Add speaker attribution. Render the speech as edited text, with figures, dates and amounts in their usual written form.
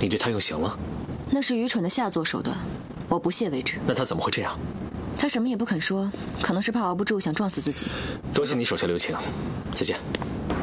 Speaker 1: 你对他用刑了？
Speaker 2: 那是愚蠢的下作手段，我不屑为之。
Speaker 1: 那他怎么会这样？
Speaker 2: 他什么也不肯说，可能是怕熬不住，想撞死自己。
Speaker 1: 多谢你手下留情，再见。